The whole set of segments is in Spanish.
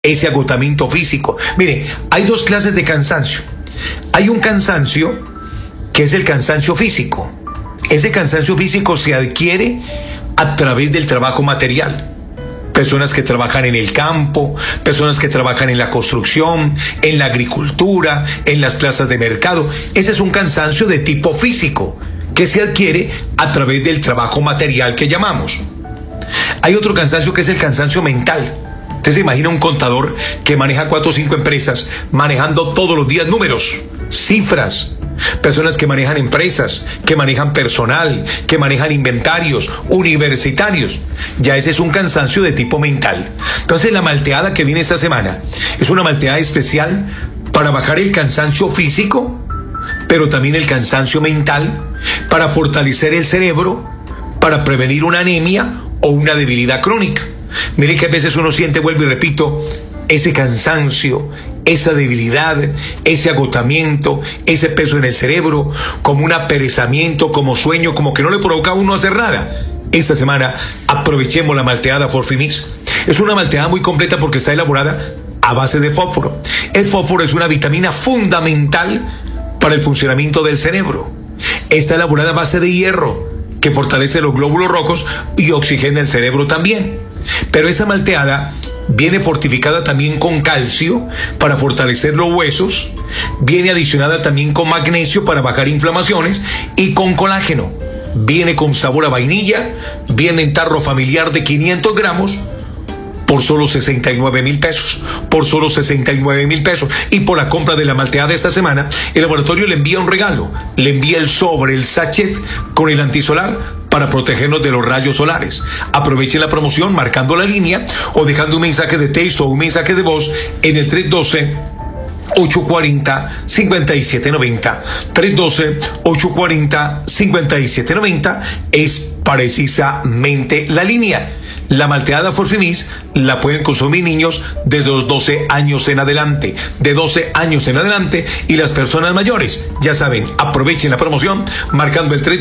ese agotamiento físico. Mire, hay dos clases de cansancio. Hay un cansancio que es el cansancio físico. Ese cansancio físico se adquiere a través del trabajo material. Personas que trabajan en el campo, personas que trabajan en la construcción, en la agricultura, en las plazas de mercado. Ese es un cansancio de tipo físico que se adquiere a través del trabajo material que llamamos. Hay otro cansancio que es el cansancio mental. Usted se imagina un contador que maneja 4 o 5 empresas, manejando todos los días números, cifras. Personas que manejan empresas, que manejan personal, que manejan inventarios, universitarios. Ya ese es un cansancio de tipo mental. Entonces la malteada que viene esta semana es una malteada especial para bajar el cansancio físico, pero también el cansancio mental, para fortalecer el cerebro, para prevenir una anemia o una debilidad crónica. Mire que a veces uno siente, vuelvo y repito, ese cansancio, esa debilidad, ese agotamiento, ese peso en el cerebro, como un aperezamiento, como sueño, como que no le provoca a uno hacer nada. Esta semana aprovechemos la malteada Forfimis. Es una malteada muy completa porque está elaborada a base de fósforo. El fósforo es una vitamina fundamental para el funcionamiento del cerebro. Está elaborada a base de hierro, que fortalece los glóbulos rojos y oxigena el cerebro también. Pero esta malteada viene fortificada también con calcio para fortalecer los huesos, viene adicionada también con magnesio para bajar inflamaciones y con colágeno. Viene con sabor a vainilla, viene en tarro familiar de 500 gramos por solo 69,000 pesos. Por solo 69,000 pesos. Y por la compra de la malteada esta semana, el laboratorio le envía un regalo. Le envía el sobre, el sachet con el antisolar para protegernos de los rayos solares. Aproveche la promoción marcando la línea o dejando un mensaje de texto o un mensaje de voz en el 312-840-5790. 312-840-5790 es precisamente la línea. La malteada Forfimis la pueden consumir niños de los 12 años en adelante. De 12 años en adelante y las personas mayores. Ya saben, aprovechen la promoción marcando el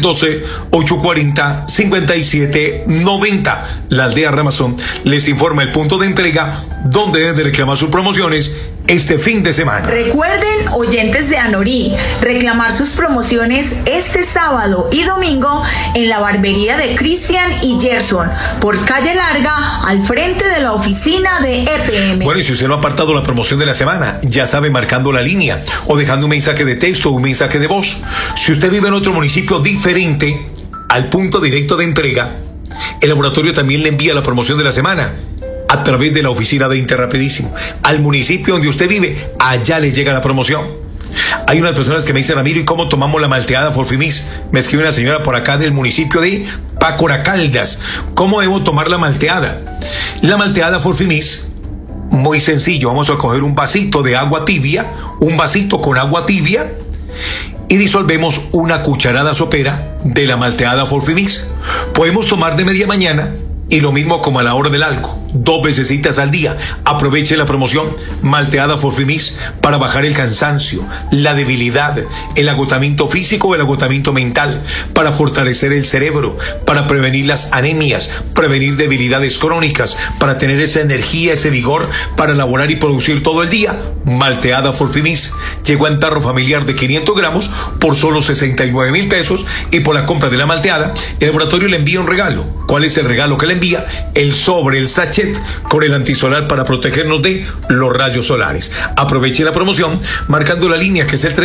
312-840-5790. La aldea Ramazón les informa el punto de entrega donde deben de reclamar sus promociones este fin de semana. Recuerden, oyentes de Anorí, reclamar sus promociones este sábado y domingo en la barbería de Cristian y Gerson, por calle Larga, al frente de la oficina de EPM. Bueno, y si usted no ha apartado la promoción de la semana, ya sabe, marcando la línea o dejando un mensaje de texto o un mensaje de voz. Si usted vive en otro municipio diferente al punto directo de entrega, el laboratorio también le envía la promoción de la semana a través de la oficina de Interrapidísimo. Al municipio donde usted vive, allá le llega la promoción. Hay unas personas que me dicen, Ramiro, ¿y cómo tomamos la malteada Forfimis? Me escribe una señora por acá del municipio de Pácora Caldas. ¿Cómo debo tomar la malteada? La malteada Forfimis, muy sencillo. Vamos a coger un vasito de agua tibia, un vasito con agua tibia, y disolvemos una cucharada sopera de la malteada Forfimis. Podemos tomar de media mañana y lo mismo como a la hora del algo, 2 vecesitas al día. Aproveche la promoción malteada Forfimis para bajar el cansancio, la debilidad, el agotamiento físico o el agotamiento mental, para fortalecer el cerebro, para prevenir las anemias, prevenir debilidades crónicas, para tener esa energía, ese vigor para elaborar y producir todo el día. Malteada Forfimis llegó en tarro familiar de 500 gramos por solo 69,000 pesos, y por la compra de la malteada el laboratorio le envía un regalo. ¿Cuál es el regalo que le envía? El sobre, el sachet con el antisolar para protegernos de los rayos solares. Aproveche la promoción marcando la línea que es el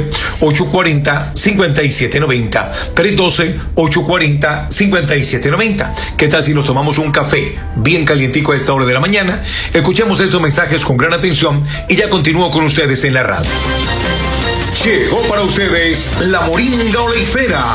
312-840-5790. 312-840-5790. ¿Qué tal si nos tomamos un café bien calientico a esta hora de la mañana? Escuchemos estos mensajes con gran atención y ya continúo con ustedes en la radio. Llegó para ustedes la moringa oleifera,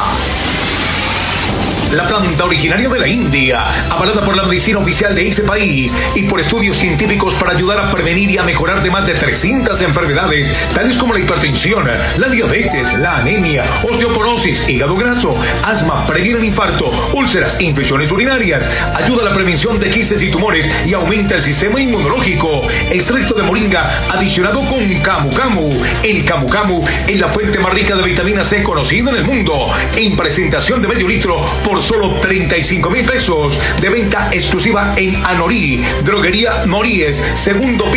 la planta originaria de la India, avalada por la medicina oficial de ese país y por estudios científicos para ayudar a prevenir y a mejorar de más de 300 enfermedades, tales como la hipertensión, la diabetes, la anemia, osteoporosis, hígado graso, asma, previene el infarto, úlceras, infecciones urinarias, ayuda a la prevención de quistes y tumores y aumenta el sistema inmunológico. extracto de moringa adicionado con Camu Camu. El Camu Camu es la fuente más rica de vitamina C conocida en el mundo. En presentación de medio litro por solo 35,000 pesos. De venta exclusiva en Anorí, Droguería Moríes, segundo piso.